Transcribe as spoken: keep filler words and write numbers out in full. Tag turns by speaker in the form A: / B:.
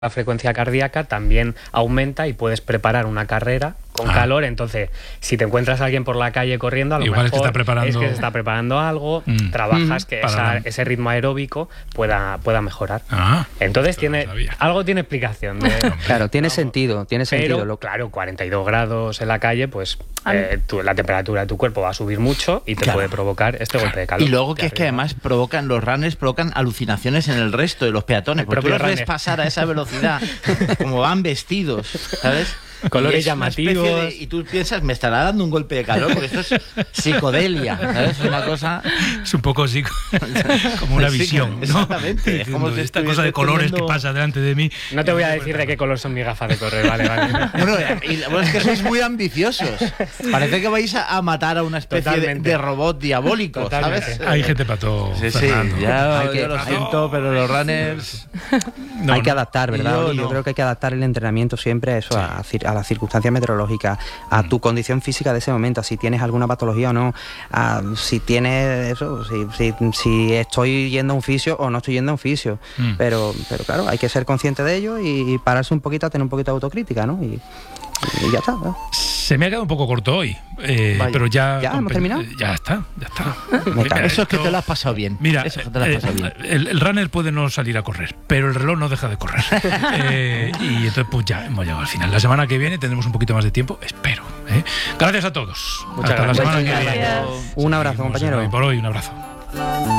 A: la frecuencia cardíaca también aumenta y puedes preparar una carrera con ah. calor. Entonces, si te encuentras a alguien por la calle corriendo, a lo
B: Igual
A: mejor
B: es que está preparando...
A: es que se está preparando algo, mm. trabajas mm. que esa, ese ritmo aeróbico pueda, pueda mejorar. Ah, Entonces, tiene algo tiene explicación. De,
C: claro, tiene vamos, sentido, tiene sentido.
A: Pero, claro, cuarenta y dos grados en la calle, pues eh, tu, la temperatura de tu cuerpo va a subir mucho y te claro. puede provocar este golpe de calor.
D: Y luego que es que además provocan, los runners provocan alucinaciones en el resto de los peatones, porque tú los ves pasar a esa velocidad, como van vestidos, ¿sabes?
A: Colores llamativos.
D: De, y tú piensas, me estará dando un golpe de calor, porque esto es psicodelia, ¿sabes? Es una cosa...
B: Es un poco psico... como una visión, ¿no?
D: Exactamente. Es como si
B: esta cosa de colores teniendo... que pasa delante de mí.
A: No te voy a decir de qué color son mis gafas de correr, vale, vale.
D: Bueno, y bueno, es que sois muy ambiciosos. Parece que vais a, a matar a una especie de, de robot diabólico, Totalmente. ¿sabes?
B: Hay gente para todo,
D: sí,
B: Fernando.
D: Sí, ya, yo que... lo siento, pero los runners...
C: No, hay que adaptar, ¿verdad? Yo, yo no. creo que hay que adaptar el entrenamiento siempre a eso, sí. a, a las circunstancias meteorológicas, a tu condición física de ese momento, a si tienes alguna patología o no, a si tienes eso, si, si, si estoy yendo a un fisio o no estoy yendo a un fisio. Mm. Pero, pero claro, hay que ser consciente de ello y, y pararse un poquito a tener un poquito de autocrítica, ¿no? Y, y ya está, ¿no?
B: Se me ha quedado un poco corto hoy, eh, pero ya...
C: ¿Ya hemos terminado?
B: Ya está, ya está.
D: Mira, eso es que te lo has pasado bien.
B: Mira,
D: eso es que te lo has pasado bien.
B: El, el runner puede no salir a correr, pero el reloj no deja de correr. eh, y entonces pues ya hemos llegado al final. La semana que viene tendremos un poquito más de tiempo, espero. ¿eh? Gracias a todos.
C: Muchas
B: Hasta
C: gracias.
B: la semana que viene.
C: Un abrazo, compañero.
B: Por hoy, un abrazo.